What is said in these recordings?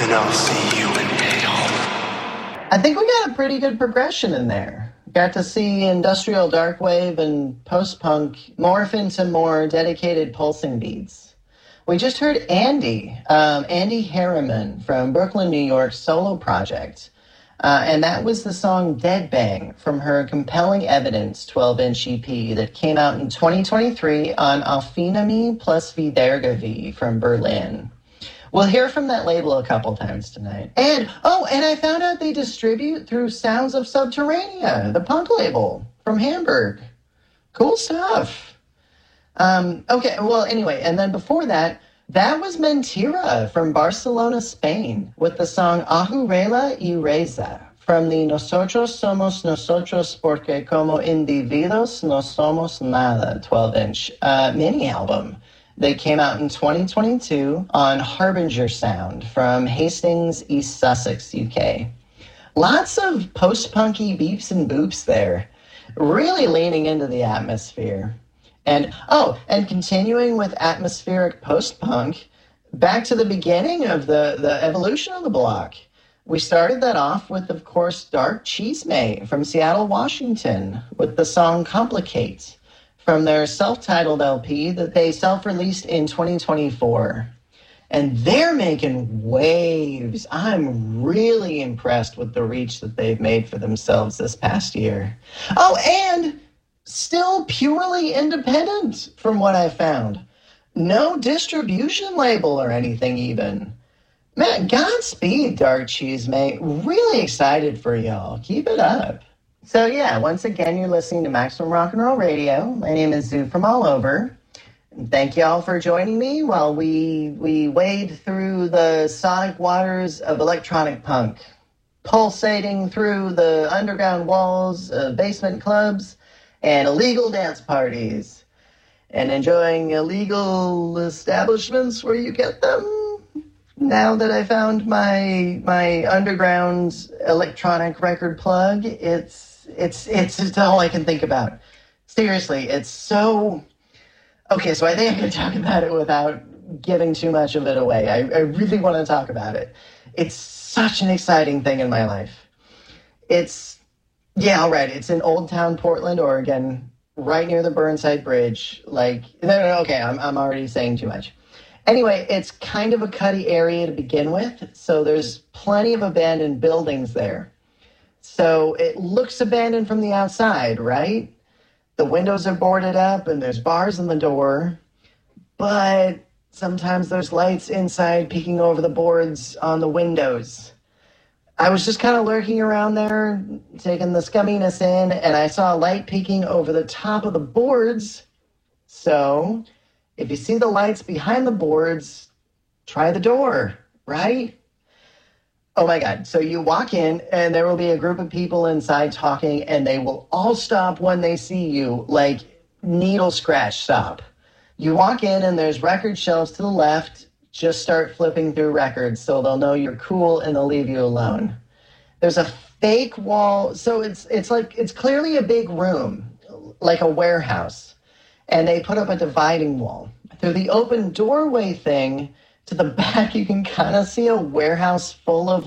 and I'll see you in hell. I think we got a pretty good progression in there. Got to see industrial darkwave and post-punk morph into more dedicated pulsing beats. We just heard Andy Harriman from Brooklyn, New York's solo project. And that was the song Dead Bang from her Compelling Evidence 12-inch EP that came out in 2023 on Alfinami plus Vidergavi from Berlin. We'll hear from that label a couple times tonight. And I found out they distribute through Sounds of Subterranea, the punk label from Hamburg. Cool stuff. Okay, well, anyway, and then before that was Mentira from Barcelona, Spain, with the song Ahurela y Reza from the Nosotros Somos Nosotros Porque Como Individuos No Somos Nada 12-inch mini album. They came out in 2022 on Harbinger Sound from Hastings, East Sussex, UK. Lots of post-punky beeps and boops there, really leaning into the atmosphere. And continuing with atmospheric post-punk, back to the beginning of the evolution of the block. We started that off with, of course, Dark Cheesemate from Seattle, Washington, with the song Complicate from their self-titled LP that they self-released in 2024. And they're making waves. I'm really impressed with the reach that they've made for themselves this past year. Oh, and still purely independent from what I found. No distribution label or anything even. Man, Godspeed, Dark Cheesemate. Really excited for y'all. Keep it up. So yeah, once again, you're listening to Maximum Rock and Roll Radio. My name is Zoo from All Over. And thank y'all for joining me while we wade through the sonic waters of electronic punk, pulsating through the underground walls of basement clubs and illegal dance parties, and enjoying illegal establishments where you get them. Now that I found my underground electronic record plug, it's all I can think about. Seriously, it's so... Okay, so I think I can talk about it without giving too much of it away. I really want to talk about it. It's such an exciting thing in my life. It's in Old Town, Portland, Oregon, right near the Burnside Bridge. Okay, I'm already saying too much. Anyway, it's kind of a cutty area to begin with, so there's plenty of abandoned buildings there. So it looks abandoned from the outside, right? The windows are boarded up and there's bars on the door, but sometimes there's lights inside peeking over the boards on the windows. I was just kind of lurking around there, taking the scumminess in, and I saw a light peeking over the top of the boards. So if you see the lights behind the boards, try the door, right? Oh my God. So you walk in and there will be a group of people inside talking, and they will all stop when they see you, like needle scratch stop. You walk in and there's record shelves to the left. Just start flipping through records so they'll know you're cool and they'll leave you alone. There's a fake wall. So it's clearly a big room, like a warehouse. And they put up a dividing wall. Through the open doorway thing, to the back, you can kind of see a warehouse full of,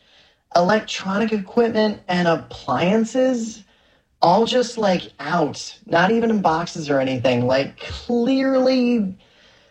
electronic equipment and appliances, all just, out. Not even in boxes or anything. Clearly